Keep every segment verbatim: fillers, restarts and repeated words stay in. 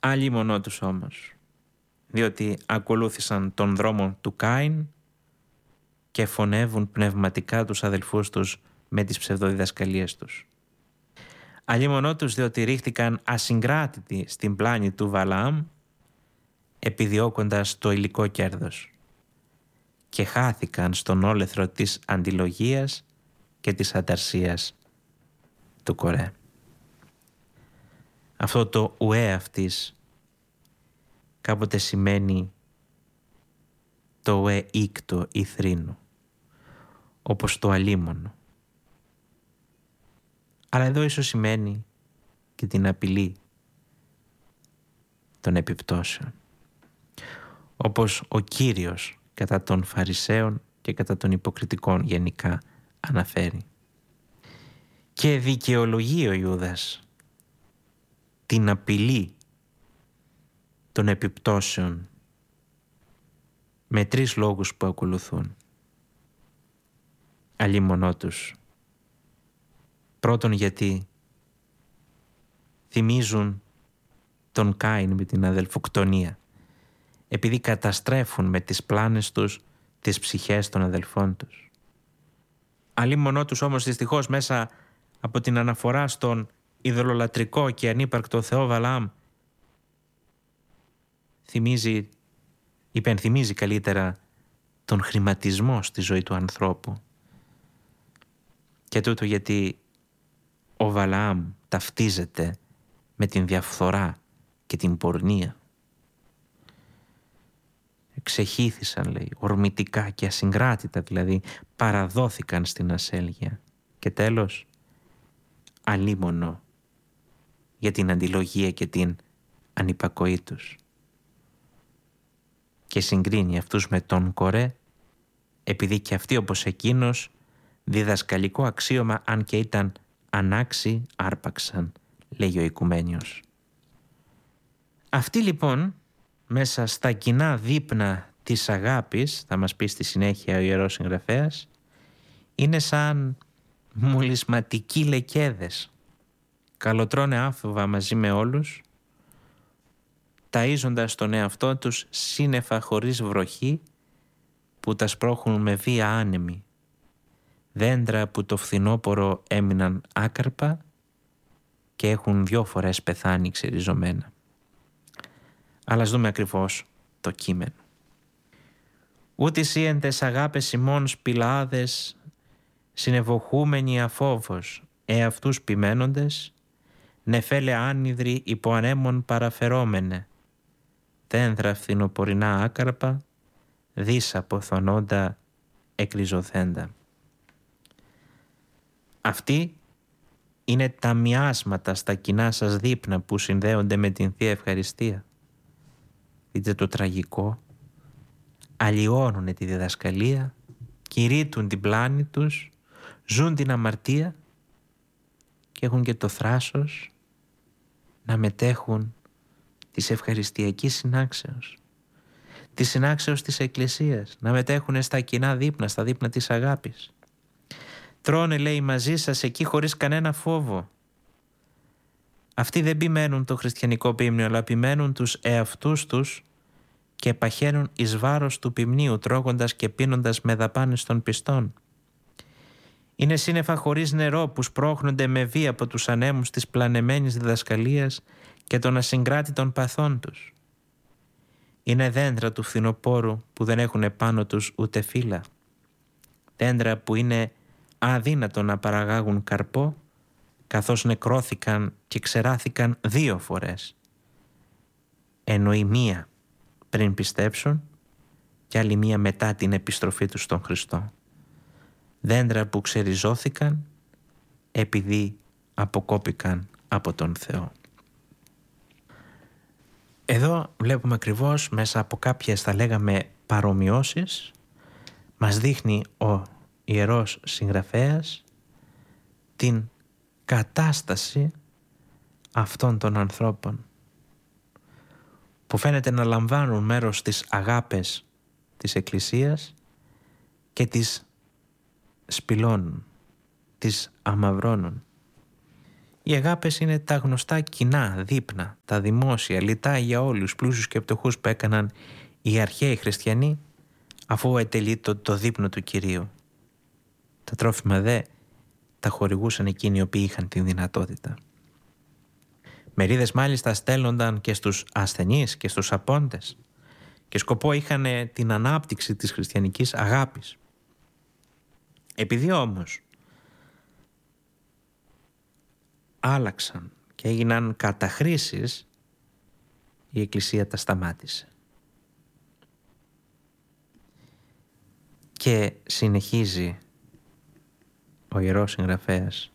Άλλοι μονό τους όμως, διότι ακολούθησαν τον δρόμο του Κάιν και φωνεύουν πνευματικά τους αδελφούς τους με τις ψευδοδιδασκαλίες τους. Άλλοι μονό τους διότι ρίχτηκαν ασυγκράτητοι στην πλάνη του Βαλαάμ, επιδιώκοντας το υλικό κέρδος, και χάθηκαν στον όλεθρο της αντιλογίας και της αταρσίας του Κορέ. Αυτό το ουέ αυτής κάποτε σημαίνει το ουέ ήκτο ή θρήνο, όπως το αλίμονο. Αλλά εδώ ίσως σημαίνει και την απειλή των επιπτώσεων, όπως ο Κύριος κατά των Φαρισαίων και κατά των υποκριτικών γενικά αναφέρει. Και δικαιολογεί ο Ιούδας την απειλή των επιπτώσεων με τρεις λόγους που ακολουθούν. Αλίμονό τους. Πρώτον, γιατί θυμίζουν τον Κάιν με την αδελφοκτονία, επειδή καταστρέφουν με τις πλάνες τους τις ψυχές των αδελφών τους. Αλίμονό τους όμως δυστυχώς μέσα από την αναφορά στον ειδωλολατρικό και ανύπαρκτο θεό Βαλαάμ θυμίζει, υπενθυμίζει καλύτερα τον χρηματισμό στη ζωή του ανθρώπου. Και τούτο γιατί ο Βαλαάμ ταυτίζεται με την διαφθορά και την πορνεία. Εξεχύθησαν, λέει, ορμητικά και ασυγκράτητα, δηλαδή παραδόθηκαν στην ασέλγεια. Και τέλος, αλίμονο για την αντιλογία και την ανυπακοή τους. Και συγκρίνει αυτούς με τον Κορέ, επειδή και αυτοί όπως εκείνος διδασκαλικό αξίωμα, αν και ήταν ανάξι, άρπαξαν, λέγει ο Οικουμένιος. Αυτοί λοιπόν μέσα στα κοινά δείπνα της αγάπης, θα μας πει στη συνέχεια ο Ιερός Συγγραφέας, είναι σαν μολυσματικοί λεκέδες. Καλοτρώνε άφοβα μαζί με όλους, ταΐζοντας τον εαυτό τους σύννεφα χωρίς βροχή που τα σπρώχνουν με βία άνεμη. Δέντρα που το φθινόπωρο έμειναν άκαρπα και έχουν δυο φορές πεθάνει ξεριζωμένα. Αλλά ας δούμε ακριβώς το κείμενο. Ούτι σύεντες αγάπες ημών σπηλάδες, συνευοχούμενοι αφόβος, εαυτούς ποιμένοντες, νεφέλε άνυδροι υπό ανέμων παραφερόμενε, δένδρα φθινοπορεινά άκαρπα, δις αποθονώντα εκριζωθέντα. Αυτοί είναι τα μοιάσματα στα κοινά σας δείπνα που συνδέονται με την Θεία Ευχαριστία. Δείτε το τραγικό. Αλλοιώνουν τη διδασκαλία, κηρύττουν την πλάνη τους, ζουν την αμαρτία και έχουν και το θράσος να μετέχουν της ευχαριστιακής συνάξεως, της συνάξεως της Εκκλησίας, να μετέχουν στα κοινά δείπνα, στα δείπνα της αγάπης. Τρώνε, λέει, μαζί σας εκεί χωρίς κανένα φόβο. Αυτοί δεν ποιμένουν το χριστιανικό ποίμνιο, αλλά ποιμένουν τους εαυτούς τους και παχαίνουν εις βάρος του ποιμνίου, τρώγοντας και πίνοντας με δαπάνες των πιστών. Είναι σύννεφα χωρίς νερό που σπρώχνονται με βία από τους ανέμους της πλανεμένης διδασκαλίας και των ασυγκράτητων παθών τους. Είναι δέντρα του φθινοπόρου που δεν έχουν επάνω τους ούτε φύλλα. Δέντρα που είναι αδύνατο να παραγάγουν καρπό, καθώς νεκρώθηκαν και ξεράθηκαν δύο φορές. Ενώ η μία πριν πιστέψουν και άλλη μία μετά την επιστροφή τους στον Χριστό. Δέντρα που ξεριζώθηκαν επειδή αποκόπηκαν από τον Θεό. Εδώ βλέπουμε ακριβώς μέσα από κάποιες, θα λέγαμε, παρομοιώσεις, μας δείχνει ο Ιερός Συγγραφέας την κατάσταση αυτών των ανθρώπων που φαίνεται να λαμβάνουν μέρος στις αγάπες της Εκκλησίας και τις σπηλώνουν, τις αμαυρώνουν. Οι αγάπες είναι τα γνωστά κοινά, δείπνα, τα δημόσια, λιτά για όλους, πλούσιους και φτωχούς που έκαναν οι αρχαίοι χριστιανοί αφού ετελεί το, το δείπνο του Κυρίου. Τα τρόφιμα δε τα χορηγούσαν εκείνοι οι οποίοι είχαν την δυνατότητα. Μερίδες μάλιστα στέλνονταν και στους ασθενείς και στους απόντες και σκοπό είχαν την ανάπτυξη της χριστιανικής αγάπης. Επειδή όμως άλλαξαν και έγιναν καταχρήσεις, η Εκκλησία τα σταμάτησε. Και συνεχίζει ο Ιερός Συγγραφέας.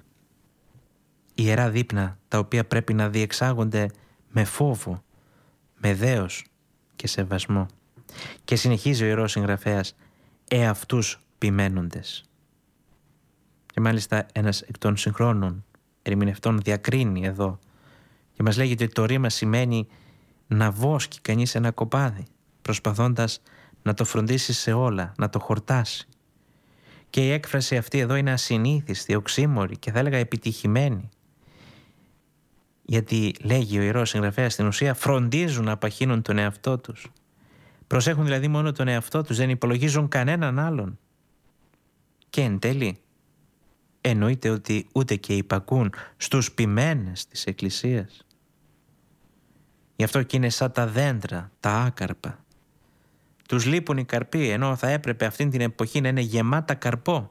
Ιερά δείπνα τα οποία πρέπει να διεξάγονται με φόβο, με δέος και σεβασμό. Και συνεχίζει ο Ιερός Συγγραφέας, εαυτούς ποιμένοντες. Και μάλιστα ένας εκ των συγχρόνων ερμηνευτών διακρίνει εδώ και μας λέγει ότι το ρήμα σημαίνει να βόσκει κανείς ένα κοπάδι, προσπαθώντας να το φροντίσει σε όλα, να το χορτάσει. Και η έκφραση αυτή εδώ είναι ασυνήθιστη, οξύμορη και θα έλεγα επιτυχημένη. Γιατί λέγει ο Ιερός Συγγραφέας στην ουσία φροντίζουν να απαχύνουν τον εαυτό τους. Προσέχουν δηλαδή μόνο τον εαυτό τους, δεν υπολογίζουν κανέναν άλλον. Και εν τέλει εννοείται ότι ούτε και υπακούν στους ποιμένες της Εκκλησίας. Γι' αυτό και είναι σαν τα δέντρα, τα άκαρπα. Τους λείπουν οι καρποί, ενώ θα έπρεπε αυτήν την εποχή να είναι γεμάτα καρπό.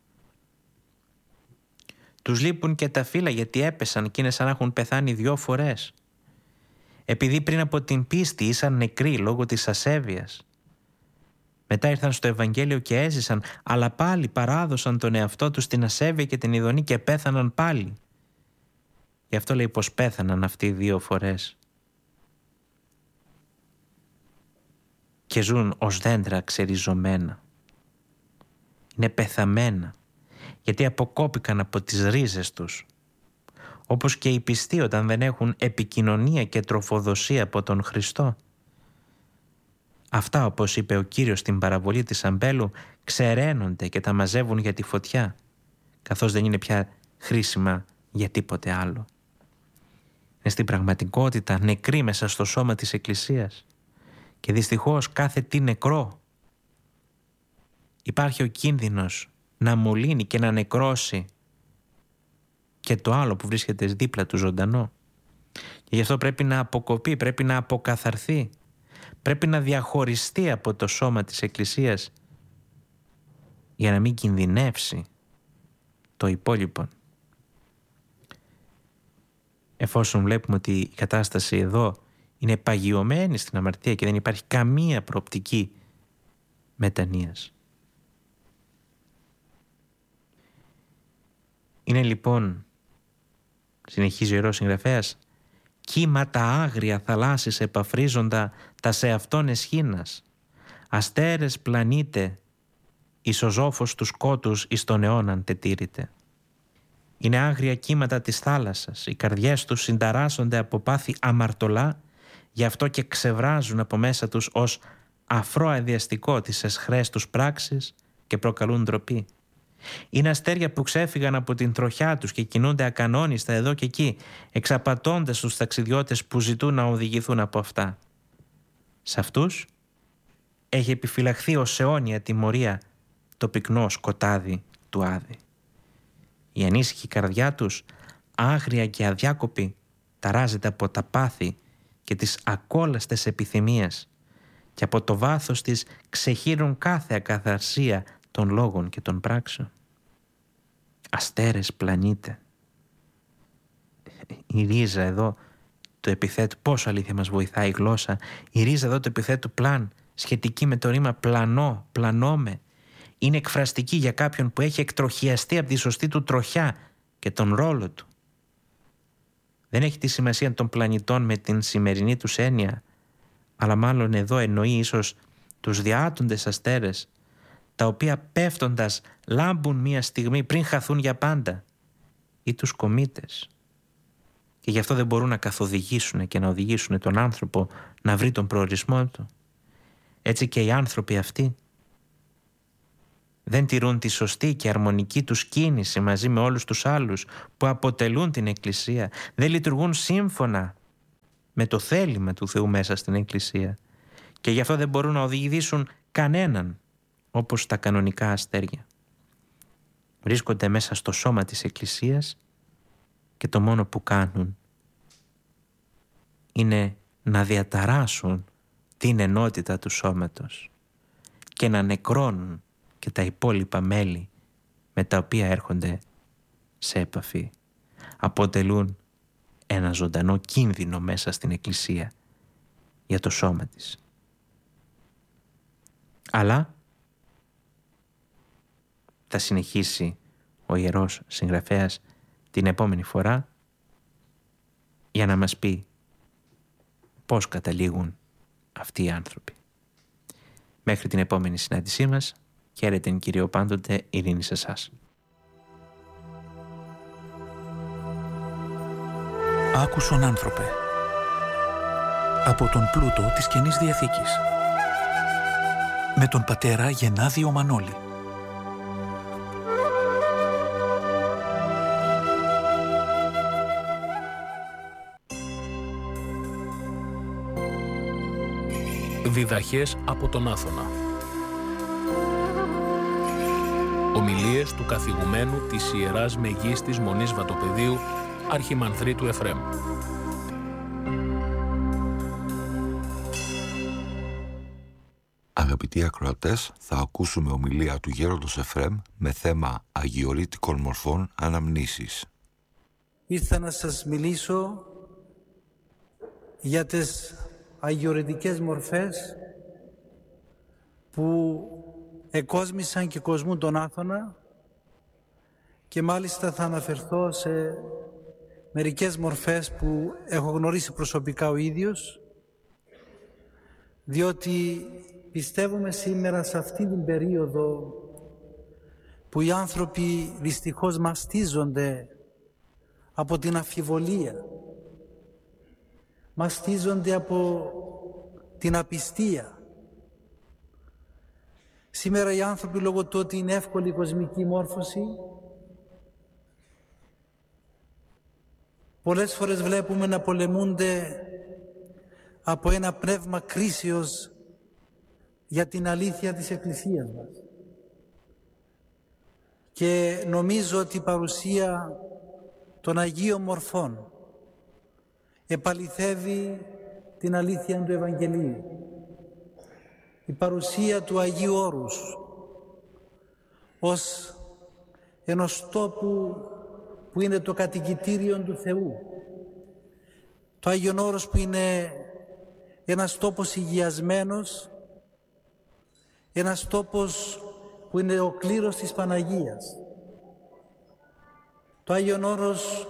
Τους λείπουν και τα φύλλα γιατί έπεσαν και είναι σαν να έχουν πεθάνει δυο φορές. Επειδή πριν από την πίστη ήσαν νεκροί λόγω της ασέβειας. Μετά ήρθαν στο Ευαγγέλιο και έζησαν, αλλά πάλι παράδωσαν τον εαυτό τους στην ασέβεια και την ειδονή και πέθαναν πάλι. Γι' αυτό λέει πως πέθαναν αυτοί δύο φορές. Και ζουν ως δέντρα ξεριζωμένα. Είναι πεθαμένα, γιατί αποκόπηκαν από τις ρίζες τους. Όπως και οι πιστοί όταν δεν έχουν επικοινωνία και τροφοδοσία από τον Χριστό. Αυτά, όπως είπε ο Κύριος στην παραβολή της αμπέλου, ξεραίνονται και τα μαζεύουν για τη φωτιά, καθώς δεν είναι πια χρήσιμα για τίποτε άλλο. Είναι στην πραγματικότητα νεκροί μέσα στο σώμα της Εκκλησίας. Και δυστυχώς κάθε τι νεκρό υπάρχει ο κίνδυνος να μολύνει και να νεκρώσει και το άλλο που βρίσκεται δίπλα του ζωντανό. Και γι' αυτό πρέπει να αποκοπεί, πρέπει να αποκαθαρθεί, πρέπει να διαχωριστεί από το σώμα της Εκκλησίας για να μην κινδυνεύσει το υπόλοιπο. Εφόσον βλέπουμε ότι η κατάσταση εδώ είναι παγιωμένη στην αμαρτία και δεν υπάρχει καμία προοπτική μετανοίας. Είναι λοιπόν, συνεχίζει ο Ιερός Συγγραφέας, κύματα άγρια θαλάσσης επαφρίζοντα τα σε αυτόν εσχήνας, αστέρες πλανήτε, εις ο ζώφος του σκότους εις τον αιώναν τετήρητε. Είναι άγρια κύματα της θάλασσας, οι καρδιές τους συνταράσσονται από πάθη αμαρτωλά, γι' αυτό και ξεβράζουν από μέσα τους ως αφρό αδιαστικό τις εσχρές τους πράξεις και προκαλούν ντροπή. Είναι αστέρια που ξέφυγαν από την τροχιά τους και κινούνται ακανόνιστα εδώ και εκεί, εξαπατώντας τους ταξιδιώτες που ζητούν να οδηγηθούν από αυτά. Σε αυτούς έχει επιφυλαχθεί ως αιώνια τιμωρία το πυκνό σκοτάδι του Άδη. Η ανήσυχη καρδιά τους, άγρια και αδιάκοπη, ταράζεται από τα πάθη και τις ακόλαστες επιθυμίες και από το βάθος της ξεχύρουν κάθε ακαθαρσία των λόγων και των πράξεων. Αστέρες πλανήτε. Η ρίζα εδώ του επιθέτου, πόσο αλήθεια μας βοηθάει η γλώσσα, η ρίζα εδώ του επιθέτου πλάν, σχετική με το ρήμα πλανό, πλανόμε, είναι εκφραστική για κάποιον που έχει εκτροχιαστεί από τη σωστή του τροχιά και τον ρόλο του. Δεν έχει τη σημασία των πλανητών με την σημερινή τους έννοια, αλλά μάλλον εδώ εννοεί ίσως τους διάτοντες αστέρες, τα οποία πέφτοντας λάμπουν μία στιγμή πριν χαθούν για πάντα, ή τους κομήτες. Και γι' αυτό δεν μπορούν να καθοδηγήσουν και να οδηγήσουν τον άνθρωπο να βρει τον προορισμό του. Έτσι και οι άνθρωποι αυτοί δεν τηρούν τη σωστή και αρμονική τους κίνηση μαζί με όλους τους άλλους που αποτελούν την Εκκλησία, δεν λειτουργούν σύμφωνα με το θέλημα του Θεού μέσα στην Εκκλησία και γι' αυτό δεν μπορούν να οδηγήσουν κανέναν όπως τα κανονικά αστέρια. Βρίσκονται μέσα στο σώμα της Εκκλησίας και το μόνο που κάνουν είναι να διαταράσσουν την ενότητα του σώματος και να νεκρώνουν και τα υπόλοιπα μέλη με τα οποία έρχονται σε επαφή. Αποτελούν ένα ζωντανό κίνδυνο μέσα στην Εκκλησία για το σώμα της. Αλλά θα συνεχίσει ο Ιερός Συγγραφέας την επόμενη φορά για να μας πει πώς καταλήγουν αυτοί οι άνθρωποι. Μέχρι την επόμενη συνάντησή μας, χαίρετε Κύριο πάντοτε, ειρήνη σε εσάς. Άκουσον άνθρωπε, από τον πλούτο της Καινής Διαθήκης, με τον πατέρα Γενάδιο Μανώλη. Διδαχές από τον Άθωνα. Ομιλίες του καθηγουμένου της Ιεράς Μεγίστης Μονής Βατοπεδίου, Αρχιμανθρίτου Εφραίμ. Αγαπητοί ακροατές, θα ακούσουμε ομιλία του Γέροντος Εφραίμ με θέμα αγιορείτικων μορφών αναμνήσεις. Ήρθα να σας μιλήσω για τις αγιορειτικές μορφές που εκόσμησαν και κοσμούν τον Άθωνα και μάλιστα θα αναφερθώ σε μερικές μορφές που έχω γνωρίσει προσωπικά ο ίδιος, διότι πιστεύουμε σήμερα σε αυτή την περίοδο που οι άνθρωποι δυστυχώς μαστίζονται από την αμφιβολία, μαστίζονται από την απιστία. Σήμερα οι άνθρωποι, λόγω του ότι είναι εύκολη η κοσμική μόρφωση, πολλές φορές βλέπουμε να πολεμούνται από ένα πνεύμα κρίσεως για την αλήθεια της Εκκλησίας μας. Και νομίζω ότι η παρουσία των Αγίων Μορφών επαληθεύει την αλήθεια του Ευαγγελίου. Η παρουσία του Αγίου Όρους ως ενός τόπου που είναι το κατοικητήριο του Θεού. Το Άγιον Όρος που είναι ένας τόπος υγειασμένος, ένας τόπος που είναι ο κλήρος της Παναγίας. Το Άγιον Όρος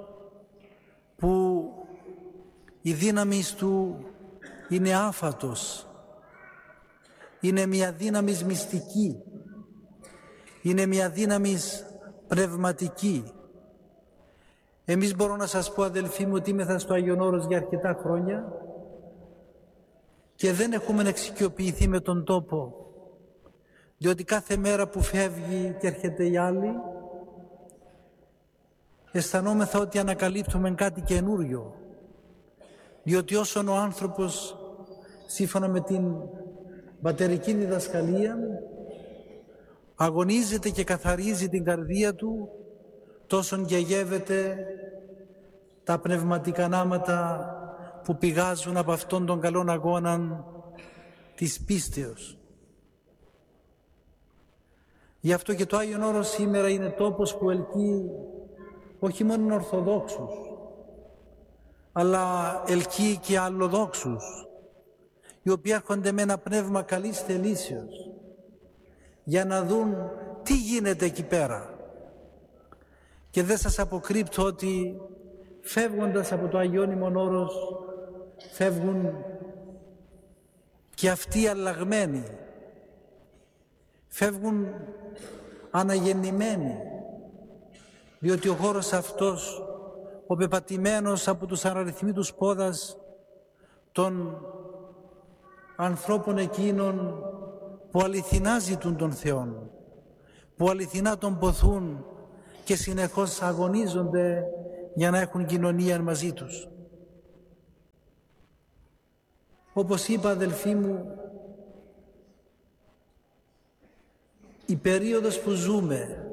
που η δύναμη του είναι άφατος, είναι μια δύναμη μυστική, είναι μια δύναμη πνευματική. Εμείς μπορώ να σας πω, αδελφοί μου, ότι είμεθα στο Άγιον Όρος για αρκετά χρόνια και δεν έχουμε εξοικειοποιηθεί με τον τόπο, διότι κάθε μέρα που φεύγει και έρχεται η άλλη, αισθανόμεθα ότι ανακαλύπτουμε κάτι καινούριο, διότι όσον ο άνθρωπος, σύμφωνα με την πατερική διδασκαλία, αγωνίζεται και καθαρίζει την καρδία του, τόσον και γεύεται τα πνευματικά νάματα που πηγάζουν από αυτόν τον καλόν αγώνα της πίστεως. Γι' αυτό και το Άγιον Όρος σήμερα είναι τόπος που ελκύει όχι μόνο Ορθοδόξους, αλλά ελκύει και αλλοδόξους, οι οποίοι έρχονται με ένα πνεύμα καλής θελήσεως για να δουν τι γίνεται εκεί πέρα. Και δεν σας αποκρύπτω ότι φεύγοντας από το Αγιώνυμον Όρος φεύγουν και αυτοί αλλαγμένοι, φεύγουν αναγεννημένοι, διότι ο χώρος αυτός, ο πεπατημένος από τους αναριθμήτους πόδας των ανθρώπων εκείνων που αληθινά ζητούν τον Θεόν, που αληθινά τον ποθούν και συνεχώς αγωνίζονται για να έχουν κοινωνία μαζί τους. Όπως είπα, αδελφοί μου, η περίοδος που ζούμε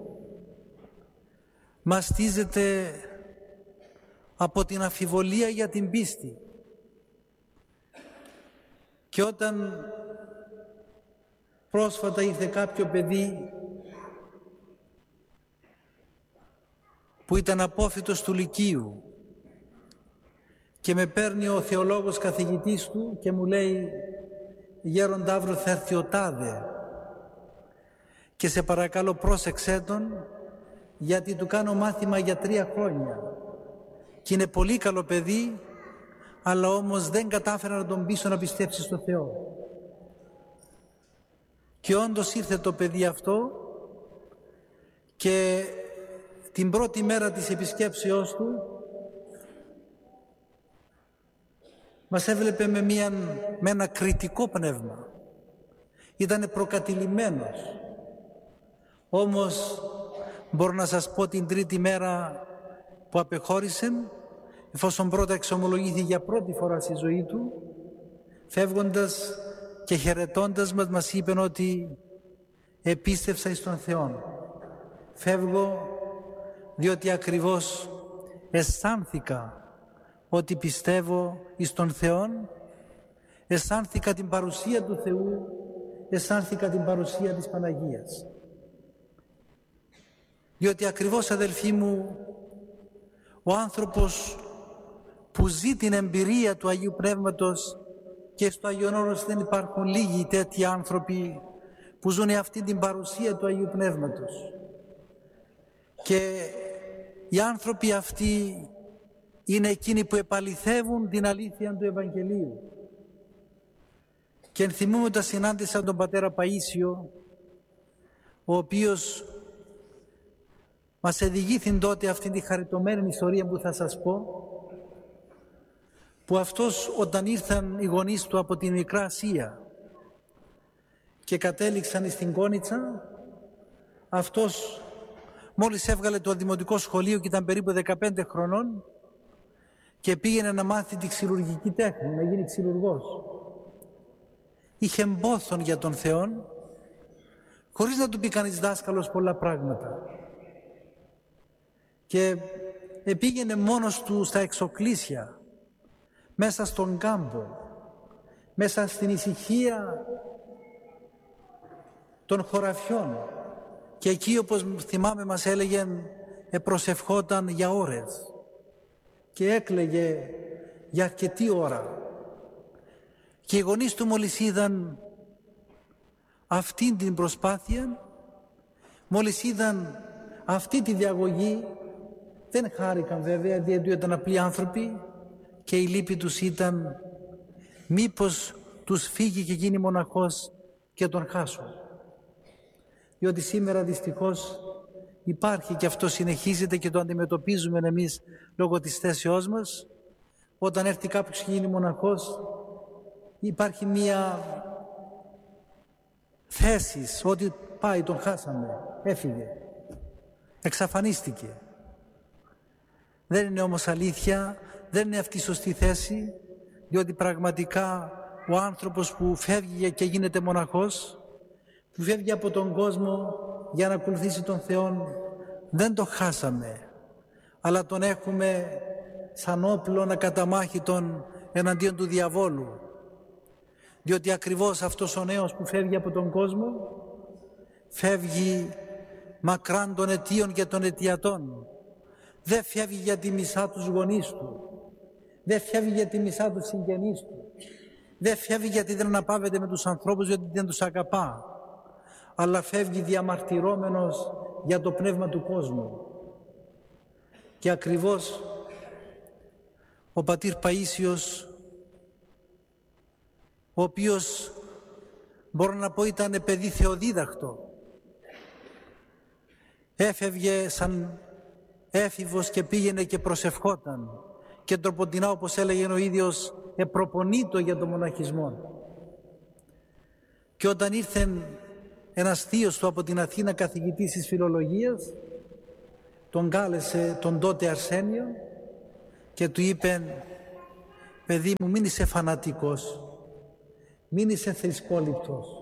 μαστίζεται από την αμφιβολία για την πίστη. Και όταν πρόσφατα ήρθε κάποιο παιδί που ήταν απόφοιτος του Λυκείου και με παίρνει ο θεολόγος καθηγητής του και μου λέει «Γέροντα, αύριο θα έρθει ο τάδε και σε παρακαλώ πρόσεξέ τον, γιατί του κάνω μάθημα για τρία χρόνια και είναι πολύ καλό παιδί, αλλά όμως δεν κατάφερα να τον πείσω να πιστέψει στο Θεό». Και όντως ήρθε το παιδί αυτό και την πρώτη μέρα της επισκέψεώς του μας έβλεπε με, μια, με ένα κριτικό πνεύμα. Ήτανε προκατηλημένος. Όμως μπορώ να σας πω την τρίτη μέρα που απεχώρησε, εφόσον πρώτα εξομολογήθηκε για πρώτη φορά στη ζωή του, φεύγοντας και χαιρετώντας μας, μας είπε ότι επίστευσα εις τον Θεό. Φεύγω διότι ακριβώς αισθάνθηκα ότι πιστεύω εις τον Θεό, αισθάνθηκα την παρουσία του Θεού, αισθάνθηκα την παρουσία της Παναγίας. Διότι ακριβώς, αδελφοί μου, ο άνθρωπος που ζει την εμπειρία του Αγίου Πνεύματος, και στο Άγιον Όρος δεν υπάρχουν λίγοι τέτοιοι άνθρωποι που ζουν αυτή την παρουσία του Αγίου Πνεύματος. Και οι άνθρωποι αυτοί είναι εκείνοι που επαληθεύουν την αλήθεια του Ευαγγελίου. Και ενθυμούμε όταν συνάντησα τον πατέρα Παΐσιο, ο οποίος μας εδηγήθη τότε αυτή τη χαριτωμένη ιστορία που θα σας πω, που αυτός όταν ήρθαν οι γονείς του από την Μικρά Ασία και κατέληξαν στην Κόνιτσα, αυτός μόλις έβγαλε το δημοτικό σχολείο και ήταν περίπου δεκαπέντε χρονών και πήγαινε να μάθει τη ξυλουργική τέχνη, να γίνει ξυλουργός. Είχε μπόθον για τον Θεό, χωρίς να του πει κανείς δάσκαλος πολλά πράγματα. Και πήγαινε μόνος του στα εξοκλήσια, μέσα στον κάμπο, μέσα στην ησυχία των χωραφιών. Και εκεί, όπως θυμάμαι, μας έλεγεν, προσευχόταν για ώρες και έκλαιγε για αρκετή ώρα. Και οι γονείς του μόλις είδαν αυτήν την προσπάθεια, μόλις είδαν αυτή τη διαγωγή, δεν χάρηκαν βέβαια, διότι ήταν απλοί άνθρωποι, και η λύπη τους ήταν μήπως τους φύγει και γίνει μοναχός και τον χάσουν. Διότι σήμερα δυστυχώς υπάρχει και αυτό συνεχίζεται και το αντιμετωπίζουμε εμείς λόγω της θέσεώς μας. Όταν έρθει κάποιος και γίνει μοναχός, υπάρχει μία θέση ότι πάει, τον χάσαμε, έφυγε, εξαφανίστηκε. Δεν είναι όμως αλήθεια, δεν είναι αυτή η σωστή θέση, διότι πραγματικά ο άνθρωπος που φεύγει και γίνεται μοναχός, που φεύγει από τον κόσμο για να ακολουθήσει τον Θεό, δεν τον χάσαμε, αλλά τον έχουμε σαν όπλο να καταμάχει τον εναντίον του διαβόλου. Διότι ακριβώς αυτός ο νέος που φεύγει από τον κόσμο, φεύγει μακράν των αιτίων και των αιτιατών. Δεν φεύγει για τη μισά τους γονείς του, δεν φεύγει για τη μισά τους συγγενείς του, δεν φεύγει γιατί δεν αναπαύεται με τους ανθρώπους, γιατί δεν τους αγαπά, αλλά φεύγει διαμαρτυρώμενος για το πνεύμα του κόσμου. Και ακριβώς ο πατήρ Παΐσιος, ο οποίος μπορώ να πω ήταν παιδί θεοδίδακτο, έφευγε σαν έφηβος και πήγαινε και προσευχόταν και τροποντινά, όπως έλεγε ο ίδιος, επροπονείτο για τον μοναχισμό. Και όταν ήρθε ένας θείος του από την Αθήνα, καθηγητής της φιλολογίας, τον κάλεσε τον τότε Αρσένιο και του είπε: παιδί μου, μην είσαι φανατικός, μην είσαι θρησκόληπτος.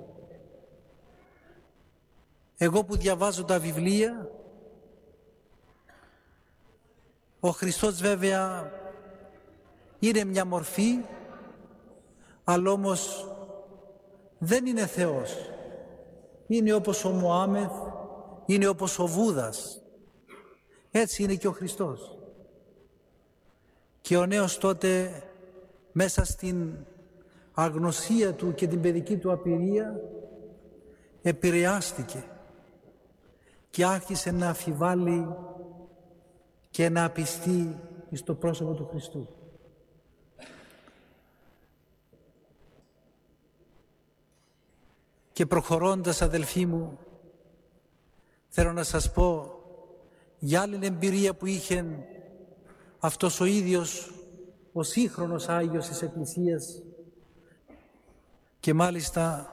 Εγώ που διαβάζω τα βιβλία, ο Χριστός βέβαια είναι μια μορφή, αλλά όμως δεν είναι Θεός. Είναι όπως ο Μωάμεθ, είναι όπως ο Βούδας. Έτσι είναι και ο Χριστός. Και ο νέος τότε, μέσα στην αγνωσία του και την παιδική του απειρία, επηρεάστηκε και άρχισε να αμφιβάλλει και να απιστεί στο πρόσωπο του Χριστού. Και προχωρώντας, αδελφοί μου, θέλω να σας πω για άλλη εμπειρία που είχε αυτός ο ίδιος ο σύγχρονος Άγιος της Εκκλησίας, και μάλιστα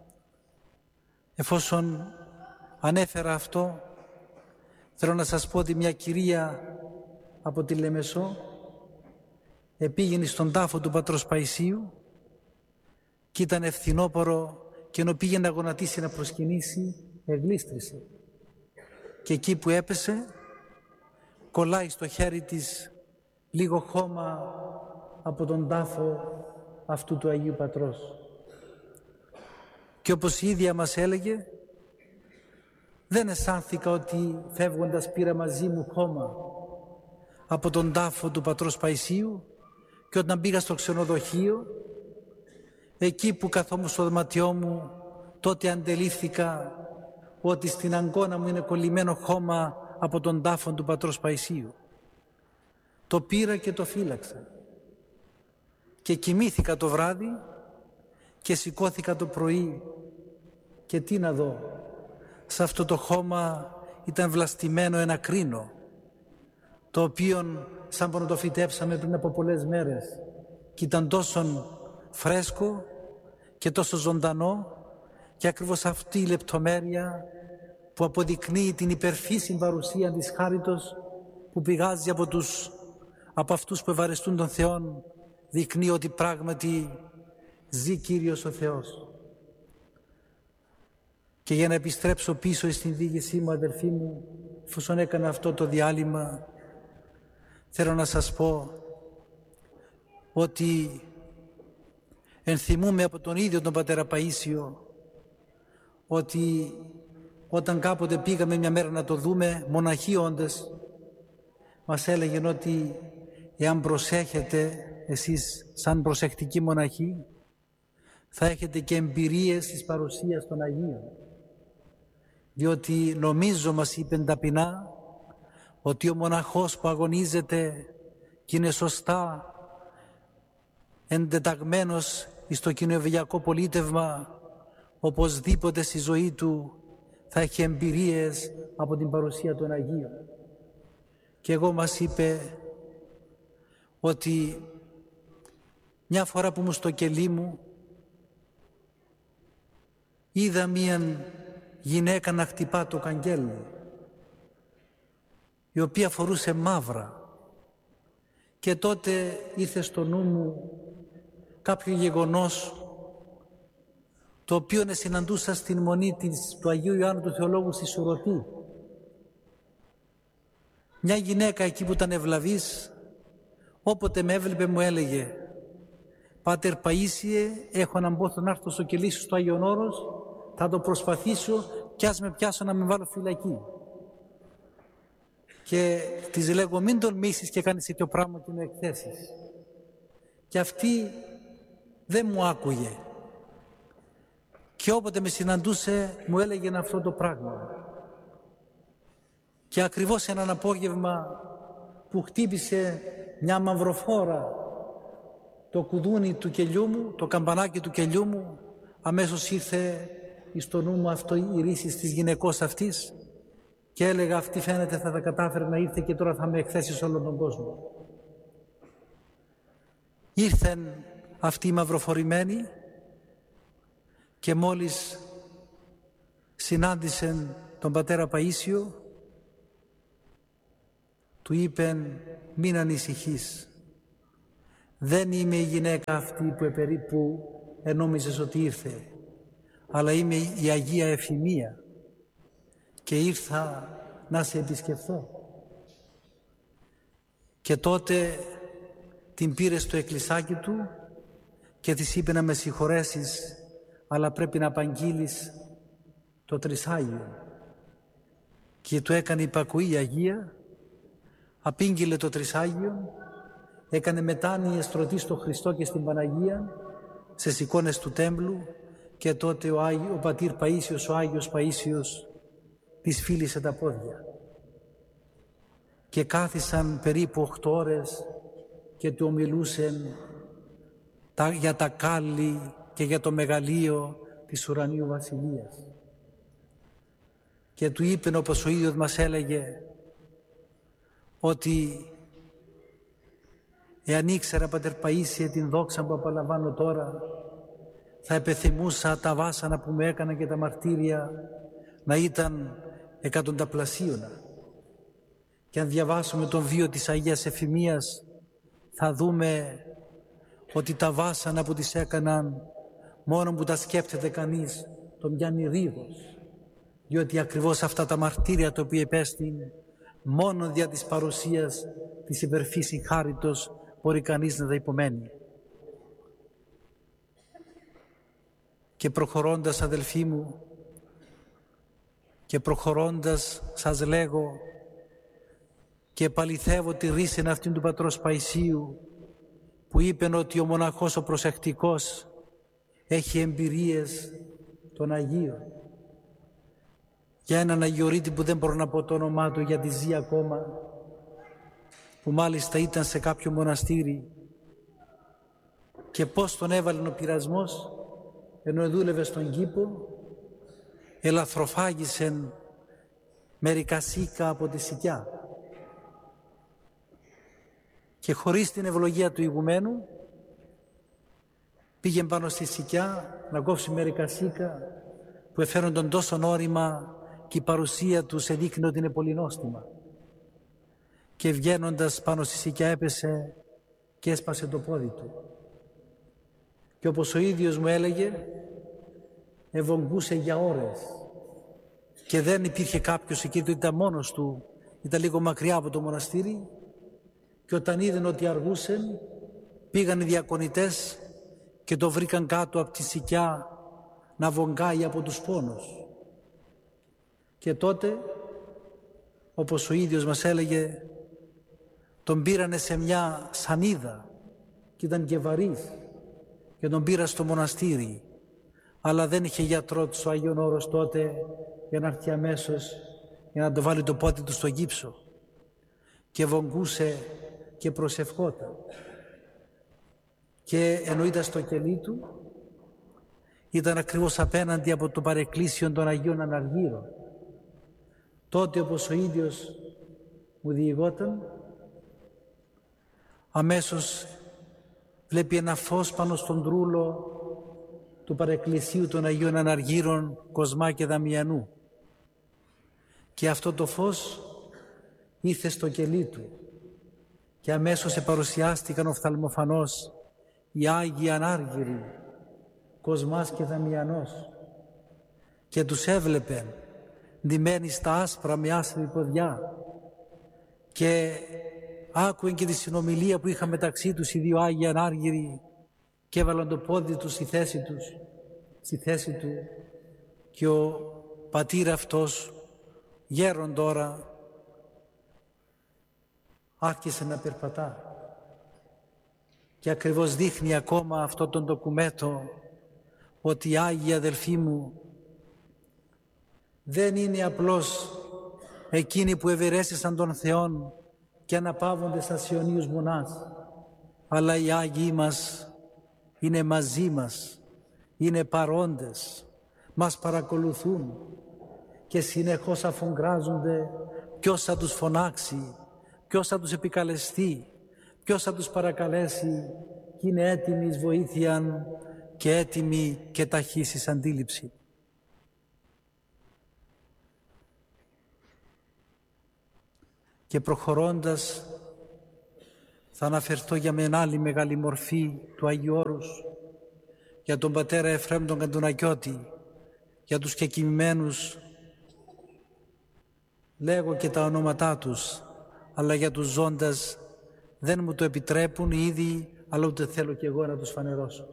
εφόσον ανέφερα αυτό, θέλω να σας πω ότι μια κυρία από τη Λεμεσό επήγαινε στον τάφο του πατρός Παϊσίου και ήταν ευθυνόπορο, και ενώ πήγαινε να γονατίσει να προσκυνήσει, εγλίστρισε. Και εκεί που έπεσε, κολλάει στο χέρι της λίγο χώμα από τον τάφο αυτού του Αγίου Πατρός. Και όπως η ίδια μας έλεγε, δεν αισθάνθηκα ότι φεύγοντας πήρα μαζί μου χώμα από τον τάφο του πατρός Παϊσίου, και όταν πήγα στο ξενοδοχείο, εκεί που καθόμουν στο δωμάτιό μου, τότε αντελήφθηκα ότι στην αγκώνα μου είναι κολλημένο χώμα από τον τάφο του πατρός Παϊσίου. Το πήρα και το φύλαξα. Και κοιμήθηκα το βράδυ και σηκώθηκα το πρωί, και τι να δω, σε αυτό το χώμα ήταν βλαστημένο ένα κρίνο, το οποίο σαν που να το φυτέψαμε πριν από πολλές μέρες, και ήταν τόσο φρέσκο και τόσο ζωντανό, και ακριβώς αυτή η λεπτομέρεια που αποδεικνύει την υπερφύσιμη παρουσία της χάριτος που πηγάζει από, τους, από αυτούς που ευαρεστούν τον Θεόν, δεικνύει ότι πράγματι ζει Κύριος ο Θεός. Και για να επιστρέψω πίσω στην διοίκησή μου, αδελφοί μου, εφόσον έκανα αυτό το διάλειμμα, θέλω να σας πω ότι ενθυμούμε από τον ίδιο τον πατέρα Παΐσιο ότι όταν κάποτε πήγαμε μια μέρα να το δούμε, μοναχοί όντες, μας έλεγαν ότι εάν προσέχετε εσείς σαν προσεκτικοί μοναχοί, θα έχετε και εμπειρίες της παρουσίας των Αγίων. Διότι νομίζω, μας είπε ταπεινά, ότι ο μοναχός που αγωνίζεται και είναι σωστά εντεταγμένος στο κοινοβουλιακό πολίτευμα, οπωσδήποτε στη ζωή του θα έχει εμπειρίες από την παρουσία των Αγίων. Και εγώ, μας είπε, ότι μια φορά που ήμουν στο κελί μου, είδα μίαν γυναίκα να χτυπά το καγγέλι, η οποία φορούσε μαύρα, και τότε ήρθε στο νου μου κάποιο γεγονός το οποίο συναντούσα στην μονή της, του Αγίου Ιωάννου του Θεολόγου στη Σουρωτή. Μια γυναίκα εκεί που ήταν ευλαβής, όποτε με έβλεπε μου έλεγε: «Πάτερ Παΐσιε, έχω έναν πόθο να έρθω στο κελί σου στο Άγιον Όρος, θα το προσπαθήσω κι ας με πιάσω να με βάλω φυλακή». Και της λέγω: «Μην τολμήσεις και κάνεις τέτοιο πράγμα και με εκθέσεις». Και αυτή δεν μου άκουγε. Και όποτε με συναντούσε μου έλεγε αυτό το πράγμα. Και ακριβώς έναν απόγευμα που χτύπησε μια μαυροφόρα το κουδούνι του κελιού μου, το καμπανάκι του κελιού μου, αμέσως ήρθε στο νου μου αυτό, η ρίση της γυναικός αυτής, και έλεγα: αυτή φαίνεται θα τα κατάφερε να ήρθε και τώρα θα με εκθέσει σε όλον τον κόσμο. Ήρθεν αυτή η μαυροφορημένη, και μόλις συνάντησε τον πατέρα Παΐσιο, του είπεν μην ανησυχείς, δεν είμαι η γυναίκα αυτή που, επερί, που ενόμιζες ότι ήρθε, αλλά είμαι η Αγία Εφημία και ήρθα να σε επισκεφθώ. Και τότε την πήρε στο εκκλησάκι του και της είπε να με συγχωρέσεις, αλλά πρέπει να απαγγείλεις το Τρισάγιο. Και του έκανε υπακοή η Αγία, απήγγειλε το Τρισάγιο, έκανε μετάνοια στρωτή στο Χριστό και στην Παναγία, στις εικόνες του τέμπλου, και τότε ο, Άγιο, ο πατήρ Παΐσιος, ο Άγιος Παΐσιος, της φίλησε τα πόδια. Και κάθισαν περίπου οχτώ ώρες και του ομιλούσαν τα, για τα κάλλη και για το μεγαλείο της ουρανίου βασιλείας. Και του είπε, όπως ο ίδιος μας έλεγε, ότι εάν ήξερα, πατέρ Παΐσιε, την δόξα που απολαμβάνω τώρα, θα επιθυμούσα τα βάσανα που με έκανα και τα μαρτύρια να ήταν εκατονταπλασίωνα. Και αν διαβάσουμε τον βίο της Αγίας Εφημίας, θα δούμε ότι τα βάσανα που τις έκαναν, μόνο που τα σκέπτεται κανείς, τον πιάνει ρίγος. Διότι ακριβώς αυτά τα μαρτύρια τα οποία υπέστην, μόνο δια της παρουσίας της υπερφύσιν χάριτος μπορεί κανείς να τα υπομένει. Και προχωρώντας, αδελφοί μου, και προχωρώντας σας λέγω και επαληθεύω τη ρίση αυτήν του πατρός Παϊσίου, που είπε ότι ο μοναχός ο προσεκτικός έχει εμπειρίες των Αγίων. Για έναν Αγιορείτη που δεν μπορώ να πω το όνομά του γιατί ζει ακόμα, που μάλιστα ήταν σε κάποιο μοναστήρι, και πώς τον έβαλε ο πειρασμός, ενώ δούλευε στον κήπο, ελαθροφάγησεν μερικά σίκα από τη σικιά. Και χωρίς την ευλογία του ηγουμένου πήγε πάνω στη σικιά να κόψει μερικά σίκα που εφέρονταν τόσο όρημα και η παρουσία του σε δείχνει ότι είναι πολύ νόστιμα. Και βγαίνοντας πάνω στη σικιά έπεσε και έσπασε το πόδι του. Και όπως ο ίδιος μου έλεγε, ευογγούσε για ώρες και δεν υπήρχε κάποιος εκεί, του ήταν μόνος του, ήταν λίγο μακριά από το μοναστήρι, και όταν είδαν ότι αργούσαν, πήγαν οι διακονητές και το βρήκαν κάτω από τη σικιά να βογγάει από τους πόνους. Και τότε, όπως ο ίδιος μας έλεγε, τον πήρανε σε μια σανίδα και ήταν και βαρύς και τον πήρα στο μοναστήρι, αλλά δεν είχε γιατρό του ο Άγιον Όρος τότε για να έρθει αμέσως για να το βάλει το πόδι του στο γύψο, και βογγούσε και προσευχόταν. Και ενώ ήταν στο κελί του, ήταν ακριβώς απέναντι από το παρεκκλήσιο των Αγίων Αναργύρων. Τότε, όπως ο ίδιος μου διηγόταν, αμέσως βλέπει ένα φως πάνω στον τρούλο του παρεκκλησίου των Αγίων Αναργύρων Κοσμά και Δαμιανού, και αυτό το φως ήρθε στο κελί του και αμέσως επαρουσιάστηκαν οφθαλμοφανώς οι Άγιοι Ανάργυροι Κοσμάς και Δαμιανός, και τους έβλεπε ντυμένοι στα άσπρα με άσπρη ποδιά, και άκουεν και τη συνομιλία που είχαν μεταξύ τους οι δύο Άγιοι Ανάργυροι και έβαλαν το πόδι τους στη θέση τους, στη θέση του, και ο πατήρ αυτός, γέρον τώρα, άρχισε να περπατά. Και ακριβώς δείχνει ακόμα αυτό τον ντοκουμέντο ότι οι Άγιοι, αδελφοί μου, δεν είναι απλώς εκείνοι που ευερέστησαν τον Θεόν και αναπαύονται σαν Ιωνίους μονάς, αλλά οι Άγιοι μας είναι μαζί μας, είναι παρόντες, μας παρακολουθούν και συνεχώς αφογκράζονται ποιος θα τους φωνάξει, ποιος θα τους επικαλεστεί, ποιος θα τους παρακαλέσει, και είναι έτοιμοι εις βοήθειαν και έτοιμοι και ταχύς εις αντίληψη. Και προχωρώντας θα αναφερθώ για μια άλλη μεγάλη μορφή του Αγίου Όρους, για τον πατέρα Εφραίμ τον Καντουνακιώτη, για τους κεκοιμημένους λέγω και τα ονόματά τους, αλλά για τους ζώντας δεν μου το επιτρέπουν ήδη, αλλά ούτε θέλω και εγώ να τους φανερώσω.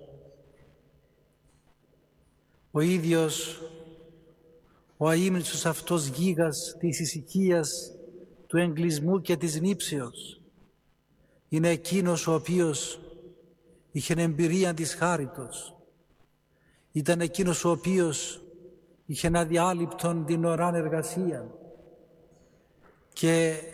Ο ίδιος ο αείμνηστος αυτός γίγας της ησυχίας, του εγκλισμού και της νύψεως είναι εκείνος ο οποίος είχε εμπειρία της χάριτος. Ήταν εκείνος ο οποίος είχε ένα διάλειπτον την ωράν εργασία και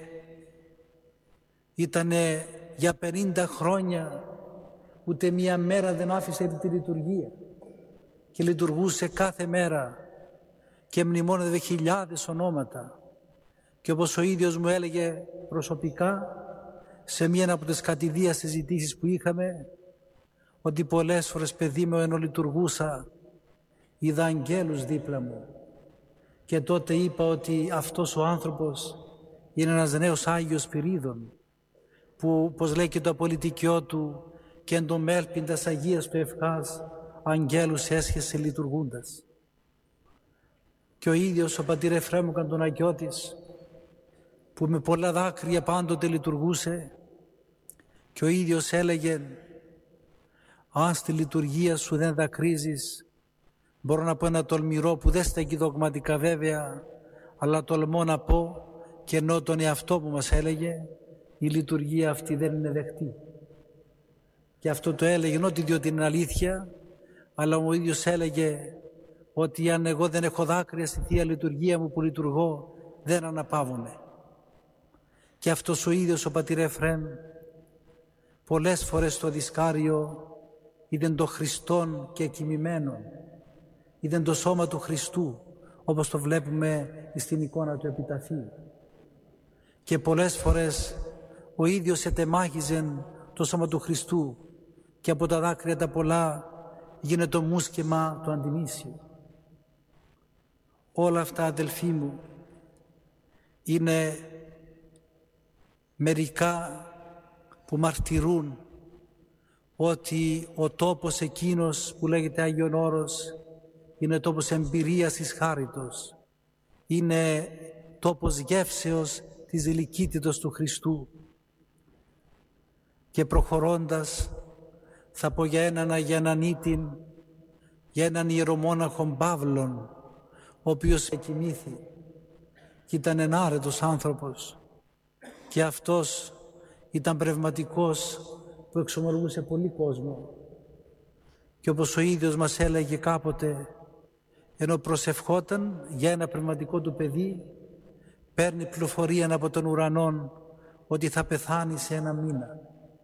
ήταν για πενήντα χρόνια ούτε μία μέρα δεν άφησε τη λειτουργία και λειτουργούσε κάθε μέρα και μνημόνευε χιλιάδες ονόματα. Και όπως ο ίδιος μου έλεγε προσωπικά σε μία από τις κατηδίες συζητήσεις που είχαμε, ότι πολλές φορές, παιδί μου, ενώ λειτουργούσα είδα αγγέλους δίπλα μου και τότε είπα ότι αυτός ο άνθρωπος είναι ένας νέος Άγιος Σπυρίδων που, πως λέει και το απολυτικιό του, και εν το μέλπιντας Αγίας του ευχάς αγγέλους έσχεσε λειτουργούντας. Και ο ίδιος ο πατήρ Εφραίμ ο Καντουνακιώτης, που με πολλά δάκρυα πάντοτε λειτουργούσε, και ο ίδιος έλεγε, αν στη λειτουργία σου δεν δακρύζεις, μπορώ να πω ένα τολμηρό που δεν στέκει δογματικά βέβαια, αλλά τολμώ να πω, και ενώ τον εαυτό που μας έλεγε, η λειτουργία αυτή δεν είναι δεχτή. Και αυτό το έλεγε όχι διότι είναι αλήθεια, αλλά ο ίδιος έλεγε ότι αν εγώ δεν έχω δάκρυα στη Θεία Λειτουργία μου που λειτουργώ, δεν αναπαύομαι. Και αυτός ο ίδιος ο πατήρ Εφραίμ πολλές φορές στο δισκάριο είδεν το Χριστόν και κοιμημένο, είδεν το σώμα του Χριστού, όπως το βλέπουμε στην εικόνα του επιταφείου. Και πολλές φορές ο ίδιος ετεμάχιζεν το σώμα του Χριστού και από τα δάκρυα τα πολλά γίνεται το μουσκεμα του αντιμήσιου. Όλα αυτά, αδελφοί μου, είναι μερικά που μαρτυρούν ότι ο τόπος εκείνος που λέγεται Άγιον Όρος είναι τόπος εμπειρίας της χάριτος, είναι τόπος γεύσεως της ηλικίτητος του Χριστού. Και προχωρώντας θα πω για έναν Αγιανανίτην, για έναν ιερομόναχον Παύλον, ο οποίος εκοιμήθη και ήταν ενάρετος άνθρωπος και αυτός ήταν πνευματικός που εξομολογούσε πολύ κόσμο. Και όπως ο ίδιος μας έλεγε κάποτε, ενώ προσευχόταν για ένα πνευματικό του παιδί, παίρνει πληροφορία από τον ουρανόν ότι θα πεθάνει σε ένα μήνα.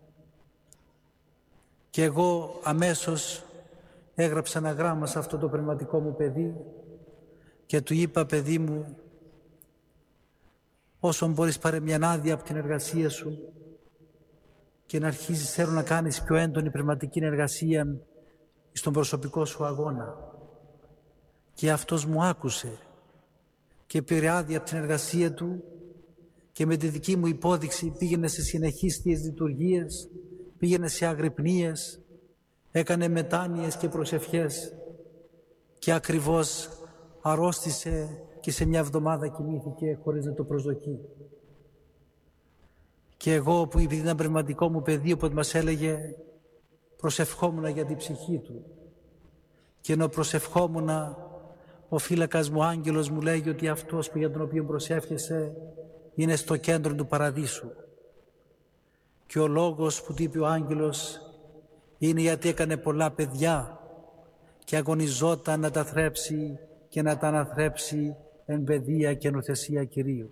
Και εγώ αμέσως έγραψα ένα γράμμα σε αυτό το πνευματικό μου παιδί και του είπα, παιδί μου, όσον μπορείς πάρε μια άδεια από την εργασία σου και να αρχίσεις θέλω να κάνεις πιο έντονη πνευματική εργασία στον προσωπικό σου αγώνα. Και αυτός μου άκουσε και πήρε άδεια από την εργασία του και με τη δική μου υπόδειξη πήγαινε σε συνεχείς θείες λειτουργίες, πήγαινε σε αγρυπνίες, έκανε μετάνοιες και προσευχές και ακριβώς αρρώστησε και σε μια εβδομάδα κοιμήθηκε χωρίς να το προσδοκεί. Και εγώ που επειδή ήταν πνευματικό μου παιδί, όποτε μας έλεγε, προσευχόμουν για την ψυχή του. Και ενώ προσευχόμουν, ο φύλακας μου, άγγελος μου λέγει ότι αυτός που για τον οποίο προσεύχεσαι είναι στο κέντρο του παραδείσου. Και ο λόγος που του είπε ο άγγελος είναι γιατί έκανε πολλά παιδιά και αγωνιζόταν να τα θρέψει και να τα αναθρέψει εν παιδεία και νοθεσία Κυρίου.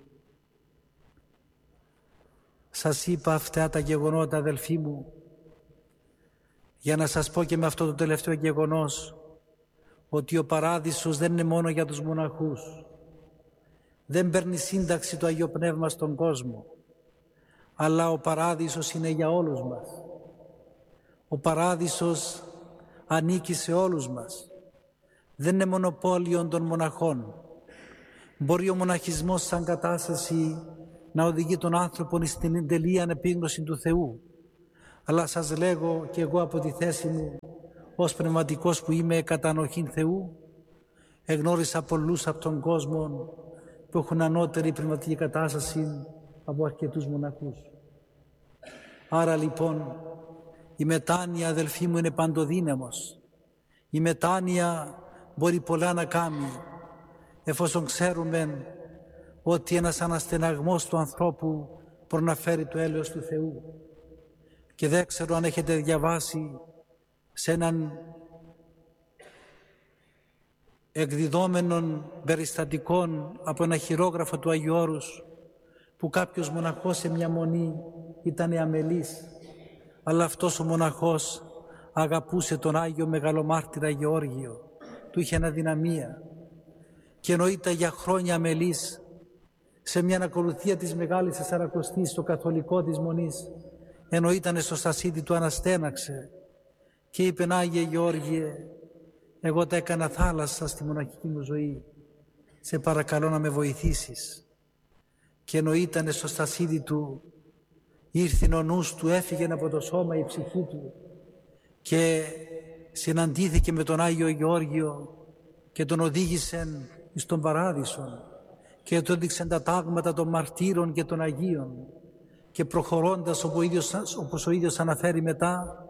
Σας είπα αυτά τα γεγονότα, αδελφοί μου, για να σας πω και με αυτό το τελευταίο γεγονός ότι ο παράδεισος δεν είναι μόνο για τους μοναχούς. Δεν παίρνει σύνταξη το Αγίο Πνεύμα στον κόσμο, αλλά ο παράδεισος είναι για όλους μας. Ο παράδεισος ανήκει σε όλους μας. Δεν είναι μονοπόλιο των μοναχών. Μπορεί ο μοναχισμός σαν κατάσταση να οδηγεί τον άνθρωπο στην τελή ανεπίγνωση του Θεού. Αλλά σας λέγω και εγώ από τη θέση μου, ως πνευματικός που είμαι κατά ανοχήν Θεού, εγνώρισα πολλούς από τον κόσμο που έχουν ανώτερη πνευματική κατάσταση από αρκετούς μοναχούς. Άρα λοιπόν η μετάνοια, αδελφοί μου, είναι παντοδύναμος. Η μετάνοια μπορεί πολλά να κάνει, εφόσον ξέρουμε ότι ένας αναστεναγμός του ανθρώπου μπορεί να φέρει το έλεος του Θεού. Και δεν ξέρω αν έχετε διαβάσει σε έναν εκδιδόμενων περιστατικών από ένα χειρόγραφο του Αγίου Όρους, που κάποιος μοναχός σε μια μονή ήταν αμελής, αλλά αυτός ο μοναχός αγαπούσε τον Άγιο Μεγαλομάρτυρα Γεώργιο, του είχε αδυναμία και ενώ ήταν για χρόνια αμελής, σε μια ακολουθία της Μεγάλης Τεσσαρακοστής στο καθολικό της μονής, ενώ ήταν στο στασίδι του, αναστέναξε και είπε: «Άγιε Γεώργιε, εγώ τα έκανα θάλασσα στη μοναχική μου ζωή, σε παρακαλώ να με βοηθήσεις». Και ενώ ήταν στο στασίδι του, ήρθε ο νους του, έφυγε από το σώμα η ψυχή του και συναντήθηκε με τον Άγιο Γεώργιο και τον οδήγησε στον Παράδεισο και του έδειξαν τα τάγματα των μαρτύρων και των Αγίων, και προχωρώντας όπως ο ίδιος αναφέρει μετά,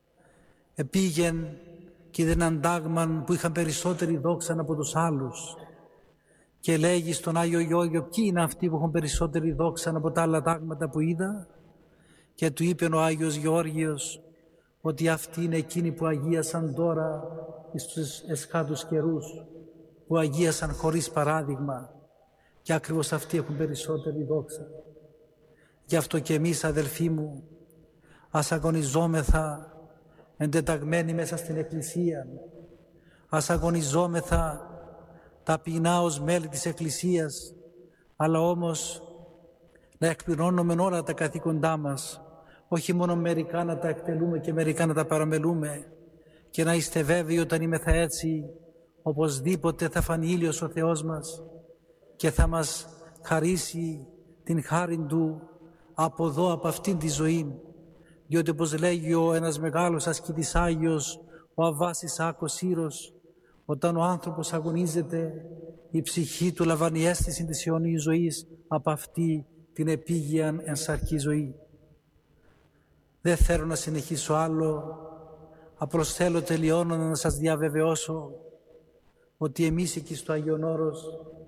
επήγεν και είδε έναν τάγμα που είχαν περισσότερη δόξα από τους άλλους και λέγει στον Άγιο Γεώργιο: «Ποιοι είναι αυτοί που έχουν περισσότερη δόξα από τα άλλα τάγματα που είδα?» Και του είπε ο Άγιος Γεώργιος ότι αυτοί είναι εκείνοι που αγίασαν τώρα στους εσχάτους καιρούς, που αγίασαν χωρίς παράδειγμα, και ακριβώς αυτοί έχουν περισσότερη δόξα. Γι' αυτό και εμείς, αδελφοί μου, ας αγωνιζόμεθα εντεταγμένοι μέσα στην Εκκλησία, ας αγωνιζόμεθα ταπεινά ως μέλη της Εκκλησίας, αλλά όμως να εκπληρώνουμε όλα τα καθήκοντά μας, όχι μόνο μερικά να τα εκτελούμε και μερικά να τα παραμελούμε, και να είστε βέβαιοι όταν είμεθα έτσι, οπωσδήποτε θα φανεί ήλιος ο Θεός μας και θα μας χαρίσει την χάριν Του από εδώ, από αυτήν τη ζωή. Διότι όπως λέγει ο ένας μεγάλος ασκητής Άγιος, ο Αββάς Ισάκος Σύρος, όταν ο άνθρωπος αγωνίζεται, η ψυχή του λαμβάνει αίσθηση της αιωνίου ζωής από αυτή την επίγειαν ενσαρκή ζωή. Δεν θέλω να συνεχίσω άλλο, απλώς θέλω τελειώνοντας να σας διαβεβαιώσω ότι εμείς εκεί στο Άγιον Όρος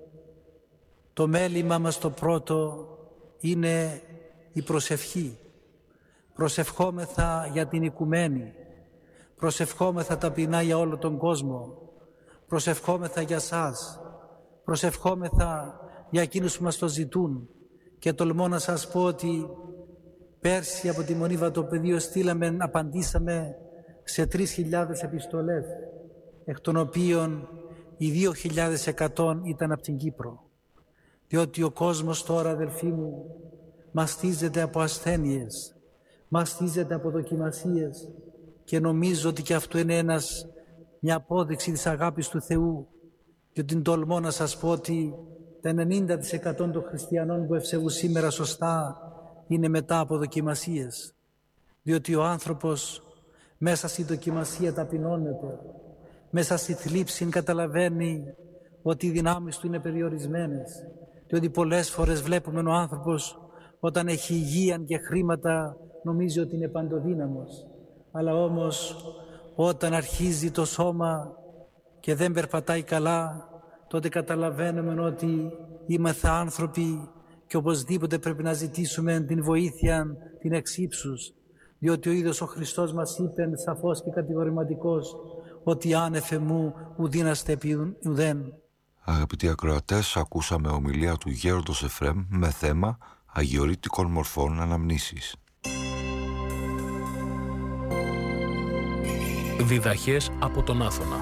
το μέλημα μας το πρώτο είναι η προσευχή. Προσευχόμεθα για την οικουμένη, προσευχόμεθα ταπεινά για όλο τον κόσμο, προσευχόμεθα για σας, προσευχόμεθα για εκείνους που μας το ζητούν, και τολμώ να σας πω ότι πέρσι από τη Μονή Βατοπεδίου στείλαμε, απαντήσαμε σε τρεις χιλιάδες επιστολές, εκ των οποίων οι δύο χιλιάδες εκατό ήταν από την Κύπρο. Διότι ο κόσμος τώρα, αδελφοί μου, μαστίζεται από ασθένειες, μαστίζεται από δοκιμασίες, και νομίζω ότι και αυτό είναι ένας, μια απόδειξη της αγάπης του Θεού, διότι τολμώ να σας πω ότι τα ενενήντα τοις εκατό των χριστιανών που ευσεβούν σήμερα σωστά είναι μετά από δοκιμασίες, διότι ο άνθρωπος μέσα στη δοκιμασία ταπεινώνεται, μέσα στη θλίψη καταλαβαίνει ότι οι δυνάμεις του είναι περιορισμένες, διότι πολλές φορές βλέπουμε ο άνθρωπος όταν έχει υγεία και χρήματα νομίζει ότι είναι παντοδύναμος, αλλά όμως όταν αρχίζει το σώμα και δεν περπατάει καλά, τότε καταλαβαίνουμε ότι είμαστε άνθρωποι και οπωσδήποτε πρέπει να ζητήσουμε την βοήθεια την εξύψους, διότι ο ίδιος ο Χριστός μας είπε σαφώς και κατηγορηματικός ότι άνευ μου ουδήναστε επί ουδέν. Αγαπητοί ακροατές, ακούσαμε ομιλία του Γέροντος Εφραίμ με θέμα αγιορείτικων μορφών αναμνήσεις. Διδαχές από τον Άθωνα.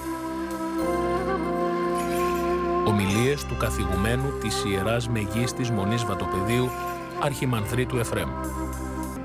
Ομιλίες του καθηγουμένου της Ιεράς Μεγίστης Μονής Βατοπεδίου Αρχιμανδρίτου Εφραίμ.